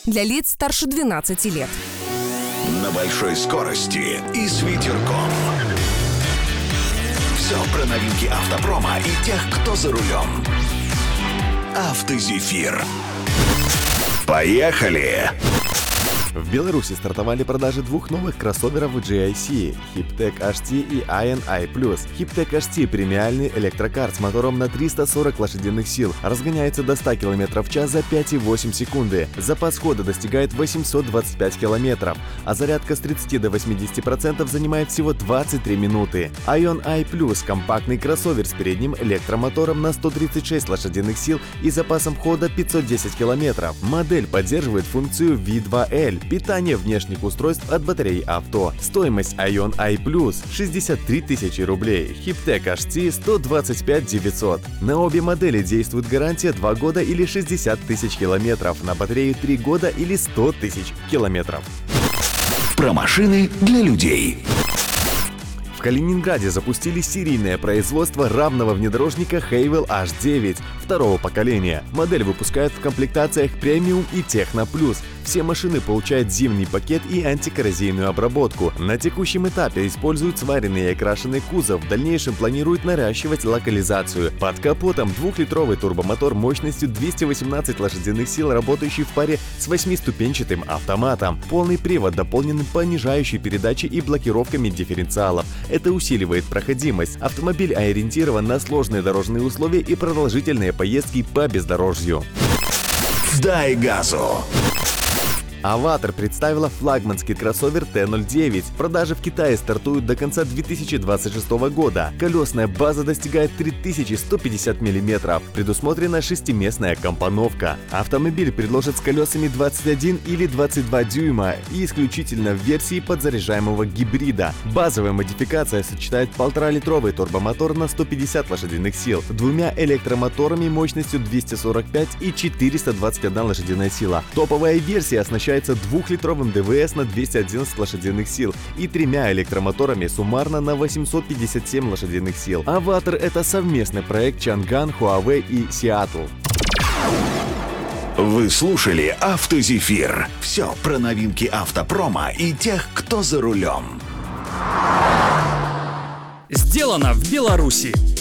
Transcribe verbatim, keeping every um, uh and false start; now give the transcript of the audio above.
для лиц старше двенадцати лет. На большой скорости и с ветерком. Все про новинки автопрома и тех, кто за рулем. Автозефир. Поехали! В Беларуси стартовали продажи двух новых кроссоверов джи ай си – Hiptech эйч ти и Ion i плюс. Hiptech эйч ти – премиальный электрокар с мотором на триста сорок лошадиных сил, разгоняется до ста километров в час за пять целых восемь десятых секунды. Запас хода достигает восемьсот двадцать пять километров, а зарядка с тридцати до восьмидесяти процентов занимает всего двадцать три минуты. Ion i плюс – компактный кроссовер с передним электромотором на сто тридцать шесть лошадиных сил и запасом хода пятьсот десять километров. Модель поддерживает функцию ви два эл – питание внешних устройств от батареи авто. Стоимость Ion i плюс – шестьдесят три тысячи рублей, Hiptech эйч ти – сто двадцать пять тысяч девятьсот. На обе модели действует гарантия два года или шестьдесят тысяч километров, на батарею три года или сто тысяч километров. Про машины для людей. В Калининграде запустили серийное производство равного внедорожника Haval эйч девять второго поколения. Модель выпускают в комплектациях премиум и техно плюс. Все машины получают зимний пакет и антикоррозийную обработку. На текущем этапе используют сваренный и окрашенный кузов, в дальнейшем планируют наращивать локализацию. Под капотом двухлитровый турбомотор мощностью двести восемнадцать лошадиных сил, работающий в паре с восьмиступенчатым автоматом. Полный привод дополнен понижающей передачей и блокировками дифференциалов. Это усиливает проходимость. Автомобиль ориентирован на сложные дорожные условия и продолжительные поездки по бездорожью. Дай газу! Аватар представила флагманский кроссовер тэ ноль девять. Продажи в Китае стартуют до конца две тысячи двадцать шестого года. Колесная база достигает три тысячи сто пятьдесят миллиметров. Предусмотрена шестиместная компоновка. Автомобиль предложат с колесами двадцать один или двадцать два дюйма и исключительно в версии подзаряжаемого гибрида. Базовая модификация сочетает полуторалитровый турбомотор на сто пятьдесят лошадиных сил, двумя электромоторами мощностью двести сорок пять и четыреста двадцать одна лошадиная сила. Топовая версия оснащается двухлитровым дэ вэ эс на двести одиннадцать лошадиных сил и тремя электромоторами суммарно на восемьсот пятьдесят семь лошадиных сил. Аватар — это совместный проект Чанган, Huawei и Seattle. Вы слушали Автозефир. Все про новинки автопрома и тех, кто за рулем. Сделано в Беларуси.